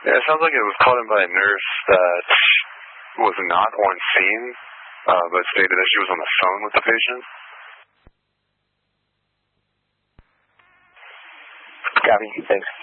Yeah, it sounds like it was called in by a nurse that was not on scene, but stated that she was on the phone with the patient. Copy, thanks.